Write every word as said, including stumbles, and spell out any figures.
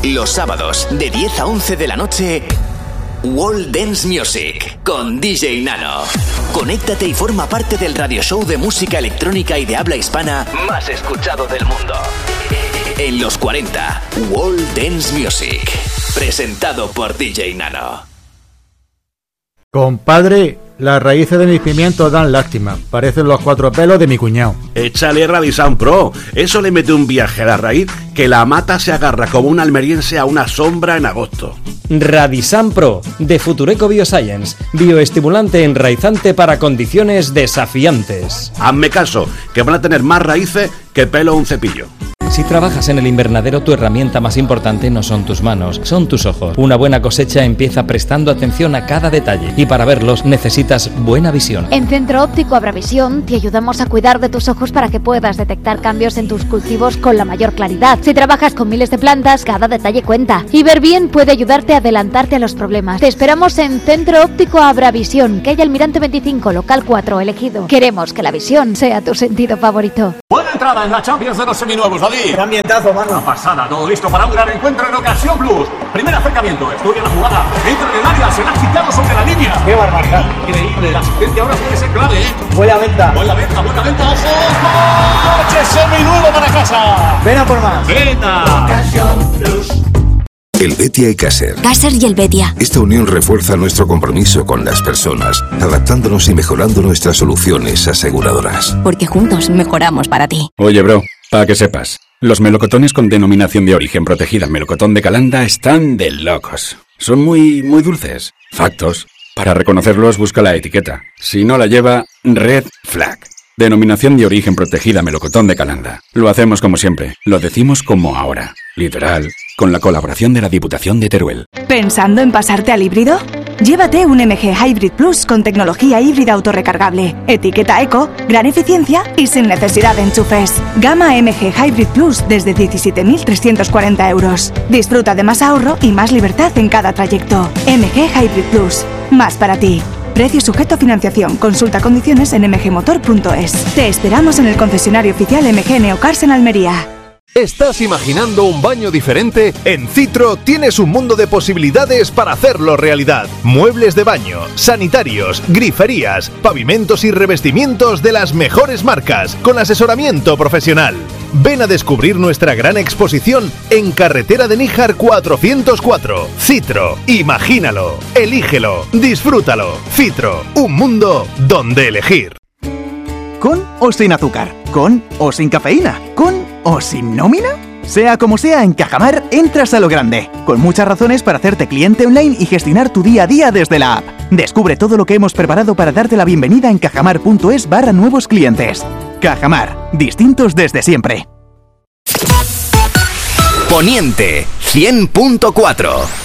Los sábados, de diez a once de la noche, World Dance Music, con D J Nano. Conéctate y forma parte del radio show de música electrónica y de habla hispana más escuchado del mundo. En los cuarenta, World Dance Music, presentado por D J Nano. Compadre, las raíces de mis pimientos dan lástima. Parecen los cuatro pelos de mi cuñado. Échale Radisan Pro. Eso le mete un viaje a la raíz que la mata se agarra como un almeriense a una sombra en agosto. Radisan Pro, de Futureco Bioscience. Bioestimulante enraizante para condiciones desafiantes. Hazme caso, que van a tener más raíces que pelo un cepillo. Si trabajas en el invernadero, tu herramienta más importante no son tus manos, son tus ojos. Una buena cosecha empieza prestando atención a cada detalle y para verlos necesitas buena visión. En Centro Óptico Abravisión te ayudamos a cuidar de tus ojos para que puedas detectar cambios en tus cultivos con la mayor claridad. Si trabajas con miles de plantas, cada detalle cuenta. Y ver bien puede ayudarte a adelantarte a los problemas. Te esperamos en Centro Óptico Abravisión, calle Almirante veinticinco, local cuatro, elegido. Queremos que la visión sea tu sentido favorito. Buena entrada en la Champions de los seminuevos, David. ¡Qué ambientazo, mano! Una pasada, todo listo para un gran encuentro en Ocasión Plus. Primer acercamiento, estudia la jugada, entra en el área, se la ha quitado sobre la línea. ¡Qué barbaridad! Increíble, la asistencia ahora puede ser clave, ¿eh? Buena venta. Buena venta, buena venta, ojo. ¡Coche seminuevo para casa! Ven a por más. ¡Venta! Ocasión Plus. El Betia y Caser. Caser y el Betia. Esta unión refuerza nuestro compromiso con las personas, adaptándonos y mejorando nuestras soluciones aseguradoras. Porque juntos mejoramos para ti. Oye, bro, para que sepas, los melocotones con denominación de origen protegida melocotón de Calanda están de locos. Son muy, muy dulces. Factos. Para reconocerlos, busca la etiqueta. Si no la lleva, red flag. Denominación de origen protegida melocotón de Calanda. Lo hacemos como siempre. Lo decimos como ahora. Literal. Con la colaboración de la Diputación de Teruel. ¿Pensando en pasarte al híbrido? Llévate un M G Hybrid Plus con tecnología híbrida autorrecargable, etiqueta eco, gran eficiencia y sin necesidad de enchufes. Gama M G Hybrid Plus desde diecisiete mil trescientos cuarenta euros. Disfruta de más ahorro y más libertad en cada trayecto. M G Hybrid Plus. Más para ti. Precio sujeto a financiación. Consulta condiciones en m g motor punto es. Te esperamos en el concesionario oficial M G Neocars en Almería. ¿Estás imaginando un baño diferente? En Citro tienes un mundo de posibilidades para hacerlo realidad. Muebles de baño, sanitarios, griferías, pavimentos y revestimientos de las mejores marcas, con asesoramiento profesional. Ven a descubrir nuestra gran exposición en Carretera de Níjar cuatrocientos cuatro. Citro, imagínalo, elígelo, disfrútalo. Citro, un mundo donde elegir. ¿Con o sin azúcar? ¿Con o sin cafeína? ¿Con o sin nómina? Sea como sea, en Cajamar entras a lo grande, con muchas razones para hacerte cliente online y gestionar tu día a día desde la app. Descubre todo lo que hemos preparado para darte la bienvenida en cajamar.es barra nuevos clientes. Cajamar, distintos desde siempre. Poniente cien punto cuatro.